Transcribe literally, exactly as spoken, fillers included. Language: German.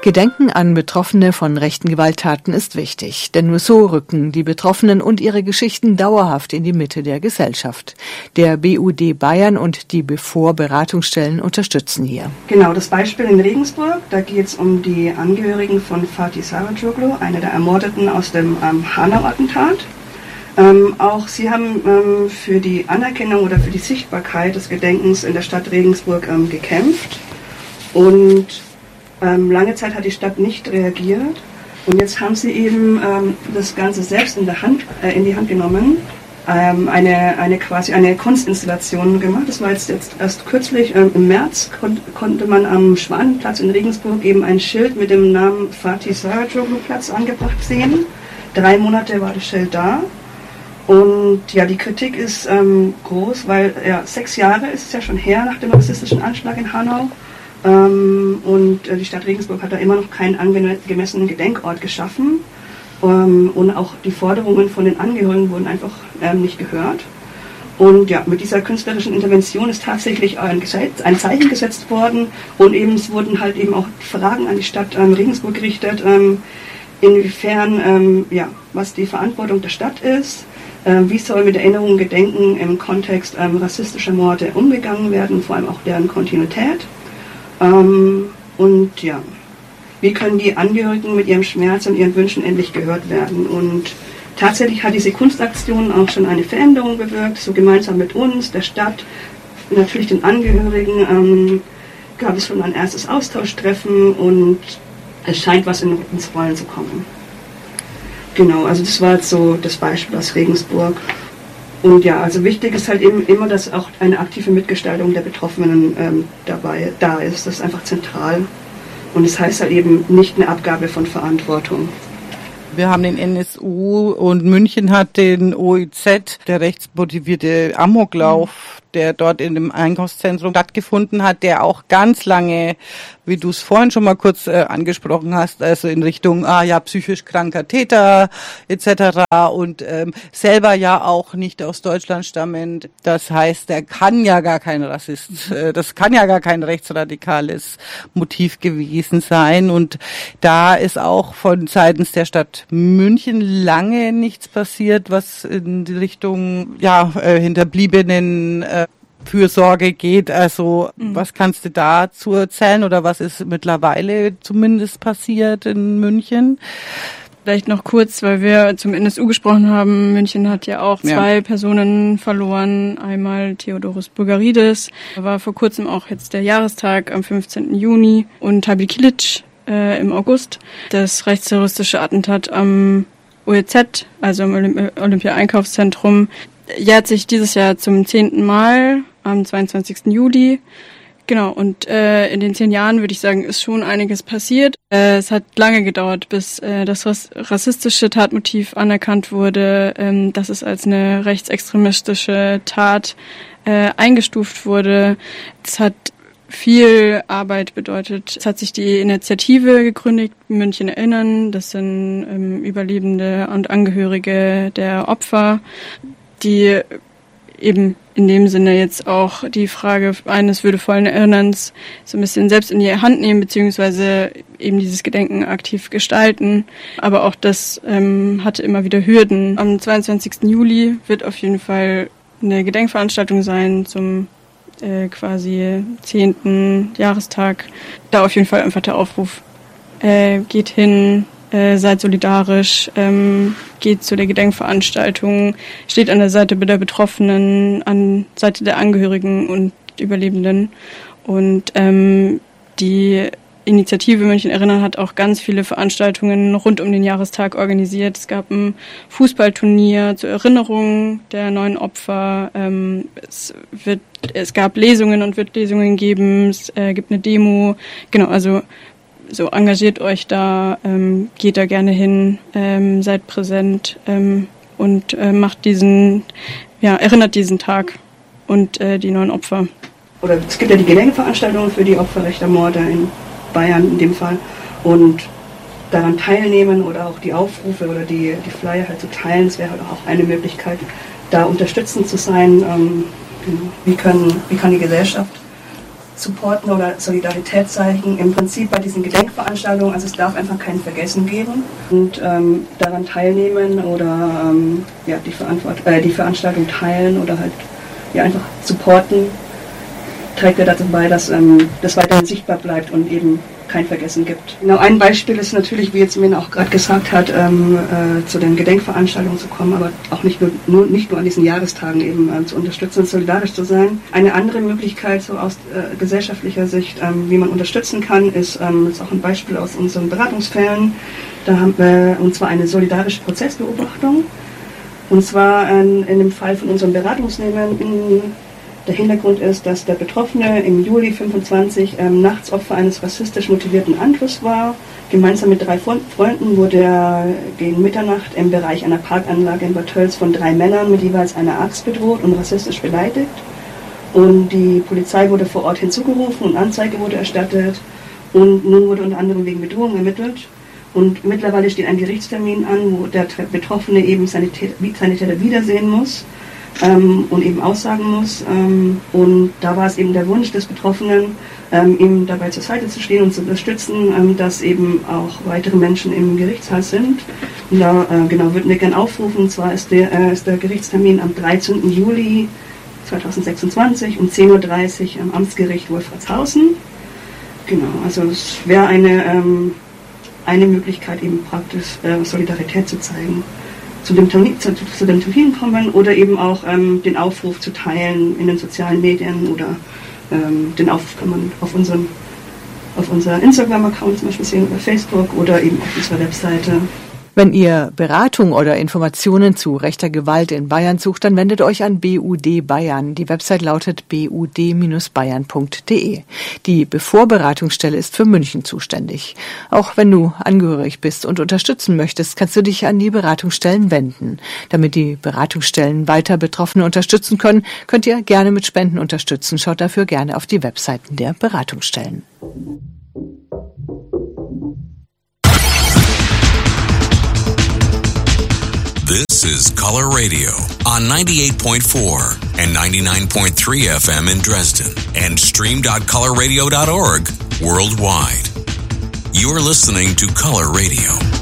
Gedenken an Betroffene von rechten Gewalttaten ist wichtig, denn nur so rücken die Betroffenen und ihre Geschichten dauerhaft in die Mitte der Gesellschaft. Der B U D Bayern und die BEFOR-Beratungsstellen unterstützen hier. Genau, das Beispiel in Regensburg, da geht es um die Angehörigen von Fatih Saracoglu, einer der Ermordeten aus dem ähm, Hanau-Attentat. Ähm, auch sie haben ähm, für die Anerkennung oder für die Sichtbarkeit des Gedenkens in der Stadt Regensburg ähm, gekämpft und Ähm, lange Zeit hat die Stadt nicht reagiert und jetzt haben sie eben ähm, das Ganze selbst in, der Hand, äh, in die Hand genommen, ähm, eine, eine quasi eine Kunstinstallation gemacht. Das war jetzt, jetzt erst kürzlich, ähm, im März kon- konnte man am Schwanenplatz in Regensburg eben ein Schild mit dem Namen Fatih Saracoglu Platz angebracht sehen. Drei Monate war das Schild da und ja, die Kritik ist ähm, groß, weil ja, sechs Jahre ist es ja schon her nach dem rassistischen Anschlag in Hanau. Ähm, und äh, die Stadt Regensburg hat da immer noch keinen angemessenen Gedenkort geschaffen ähm, und auch die Forderungen von den Angehörigen wurden einfach ähm, nicht gehört. Und ja, mit dieser künstlerischen Intervention ist tatsächlich ein, Gesetz, ein Zeichen gesetzt worden und eben es wurden halt eben auch Fragen an die Stadt ähm, Regensburg gerichtet, ähm, inwiefern, ähm, ja, was die Verantwortung der Stadt ist, äh, wie soll mit Erinnerungen, Gedenken im Kontext ähm, rassistischer Morde umgegangen werden, vor allem auch deren Kontinuität. Ähm, und ja, wie können die Angehörigen mit ihrem Schmerz und ihren Wünschen endlich gehört werden? Und tatsächlich hat diese Kunstaktion auch schon eine Veränderung bewirkt, so gemeinsam mit uns, der Stadt, natürlich den Angehörigen, ähm, gab es schon ein erstes Austauschtreffen und es scheint was in, ins Rollen zu kommen. Genau, also das war jetzt so das Beispiel aus Regensburg. Und ja, also wichtig ist halt eben immer, dass auch eine aktive Mitgestaltung der Betroffenen ähm, dabei da ist. Das ist einfach zentral. Und das heißt halt eben nicht eine Abgabe von Verantwortung. Wir haben den N S U und München hat den O I Z, der rechtsmotivierte Amoklauf, der dort in dem Einkaufszentrum stattgefunden hat, der auch ganz lange, wie du es vorhin schon mal kurz äh, angesprochen hast, also in Richtung ah ja psychisch kranker Täter et cetera und ähm, selber ja auch nicht aus Deutschland stammend. Das heißt, der kann ja gar kein Rassist, äh, das kann ja gar kein rechtsradikales Motiv gewesen sein. Und da ist auch von seitens der Stadt München lange nichts passiert, was in die Richtung ja äh, Hinterbliebenen äh, Fürsorge geht. Also mhm. Was kannst du dazu erzählen oder was ist mittlerweile zumindest passiert in München? Vielleicht noch kurz, weil wir zum N S U gesprochen haben. München hat ja auch zwei ja. Personen verloren. Einmal Theodoros Bogaridis, da war vor kurzem auch jetzt der Jahrestag am fünfzehnten Juni und Tabi Kilic äh, im August. Das rechtsterroristische Attentat am O E Z, also im Olymp- Olympia-Einkaufszentrum, jährt sich dieses Jahr zum zehnten Mal am zweiundzwanzigsten Juli. Genau, und äh, in den zehn Jahren, würde ich sagen, ist schon einiges passiert. Äh, es hat lange gedauert, bis äh, das rass- rassistische Tatmotiv anerkannt wurde, ähm, dass es als eine rechtsextremistische Tat äh, eingestuft wurde. Es hat viel Arbeit bedeutet. Es hat sich die Initiative gegründet, München erinnern. Das sind ähm, Überlebende und Angehörige der Opfer, die eben in dem Sinne jetzt auch die Frage eines würdevollen Erinnerns so ein bisschen selbst in die Hand nehmen, beziehungsweise eben dieses Gedenken aktiv gestalten. Aber auch das ähm, hatte immer wieder Hürden. Am zweiundzwanzigsten Juli wird auf jeden Fall eine Gedenkveranstaltung sein zum äh, quasi zehnten Jahrestag. Da auf jeden Fall einfach der Aufruf, äh, geht hin, Äh, seid solidarisch, ähm, geht zu der Gedenkveranstaltung, steht an der Seite der Betroffenen, an Seite der Angehörigen und Überlebenden. Und ähm, die Initiative München Erinnern hat auch ganz viele Veranstaltungen rund um den Jahrestag organisiert. Es gab ein Fußballturnier zur Erinnerung der neun Opfer. Ähm, es wird, es gab Lesungen und wird Lesungen geben. Es äh, gibt eine Demo. Genau, also so engagiert euch da, ähm, geht da gerne hin, ähm, seid präsent ähm, und äh, macht diesen, ja, erinnert diesen Tag und äh, die neuen Opfer. Oder es gibt ja die Gedenkveranstaltungen für die Opfer rechter Morde in Bayern in dem Fall und daran teilnehmen oder auch die Aufrufe oder die, die Flyer halt zu teilen, das wäre halt auch eine Möglichkeit, da unterstützend zu sein. Ähm, wie, können, wie kann die Gesellschaft supporten oder Solidarität zeigen, im Prinzip bei diesen Gedenkveranstaltungen, also es darf einfach kein Vergessen geben und ähm, daran teilnehmen oder ähm, ja, die, Verantwort- äh, die Veranstaltung teilen oder halt ja, einfach supporten, trägt ja dazu bei, dass ähm, das weiterhin sichtbar bleibt und eben kein Vergessen gibt. Genau, ein Beispiel ist natürlich, wie jetzt Min auch gerade gesagt hat, ähm, äh, zu den Gedenkveranstaltungen zu kommen, aber auch nicht nur, nur, nicht nur an diesen Jahrestagen eben äh, zu unterstützen und solidarisch zu sein. Eine andere Möglichkeit so aus äh, gesellschaftlicher Sicht, ähm, wie man unterstützen kann, ist, ähm, ist auch ein Beispiel aus unseren Beratungsfällen. Da haben wir, und zwar eine solidarische Prozessbeobachtung. Und zwar in, in dem Fall von unseren Beratungsnehmern. Der Hintergrund ist, dass der Betroffene im Juli fünfundzwanzig ähm, nachts Opfer eines rassistisch motivierten Angriffs war. Gemeinsam mit drei Freunden wurde er gegen Mitternacht im Bereich einer Parkanlage in Bad Tölz von drei Männern mit jeweils einer Axt bedroht und rassistisch beleidigt. Und die Polizei wurde vor Ort hinzugerufen und Anzeige wurde erstattet. Und nun wurde unter anderem wegen Bedrohung ermittelt. Und mittlerweile steht ein Gerichtstermin an, wo der Betroffene eben seine Täter wiedersehen muss. Ähm, und eben aussagen muss. Ähm, und da war es eben der Wunsch des Betroffenen, ähm, ihm dabei zur Seite zu stehen und zu unterstützen, ähm, dass eben auch weitere Menschen im Gerichtssaal sind. Und da äh, genau würden wir gerne aufrufen, und zwar ist der, äh, ist der Gerichtstermin am dreizehnten Juli zweitausendsechsundzwanzig um zehn Uhr dreißig am Amtsgericht Wolfratshausen. Genau, also es wäre eine, ähm, eine Möglichkeit, eben praktisch äh, Solidarität zu zeigen. Zu dem, Termin, zu, zu dem Termin kommen oder eben auch ähm, den Aufruf zu teilen in den sozialen Medien oder ähm, den Aufruf kann man auf unserem auf unser Instagram-Account zum Beispiel sehen oder Facebook oder eben auf unserer Webseite. Wenn ihr Beratung oder Informationen zu rechter Gewalt in Bayern sucht, dann wendet euch an B U D Bayern. Die Website lautet b u d Bindestrich bayern Punkt d e. Die Bevorberatungsstelle ist für München zuständig. Auch wenn du angehörig bist und unterstützen möchtest, kannst du dich an die Beratungsstellen wenden. Damit die Beratungsstellen weiter Betroffene unterstützen können, könnt ihr gerne mit Spenden unterstützen. Schaut dafür gerne auf die Webseiten der Beratungsstellen. This is Color Radio on ninety-eight point four and ninety-nine point three F M in Dresden and stream dot color radio dot org worldwide. You're listening to Color Radio.